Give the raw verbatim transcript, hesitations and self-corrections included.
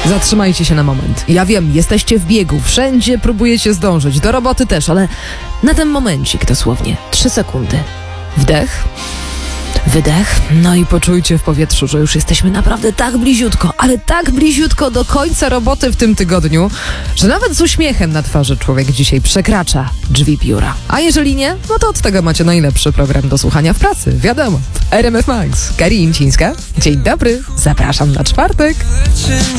Zatrzymajcie się na moment. Ja wiem, jesteście w biegu, wszędzie próbujecie zdążyć, do roboty też, ale na ten momencik dosłownie trzy sekundy. Wdech, wydech, no i poczujcie w powietrzu, że już jesteśmy naprawdę tak bliziutko, ale tak bliziutko do końca roboty w tym tygodniu, że nawet z uśmiechem na twarzy człowiek dzisiaj przekracza drzwi biura. A jeżeli nie, no to od tego macie najlepszy program do słuchania w pracy, wiadomo, w R M F Max. Karin Cińska, dzień dobry, zapraszam na czwartek.